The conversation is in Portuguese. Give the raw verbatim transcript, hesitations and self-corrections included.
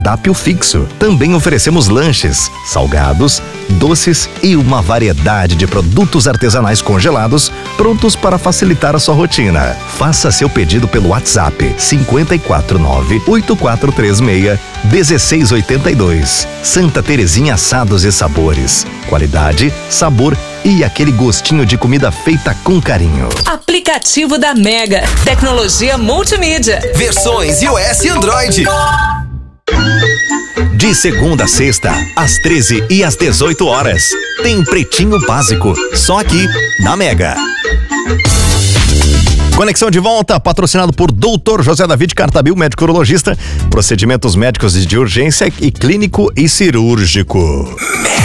cardápio fixo. Também oferecemos lanches, salgados, doces e uma variedade de produtos artesanais congelados prontos para facilitar a sua rotina. Faça seu pedido pelo WhatsApp cinco quatro nove, oito quatro três seis, um seis oito dois. Santa Terezinha Assados e Sabores. Qualidade, sabor e aquele gostinho de comida feita com carinho. Aplicativo da Mega. Tecnologia multimídia. Versões iOS e Android. De segunda a sexta, às treze e às dezoito horas. Tem Pretinho Básico. Só aqui, na Mega. Conexão de volta, patrocinado por doutor José David Cartabil, médico urologista, procedimentos médicos de urgência e clínico e cirúrgico.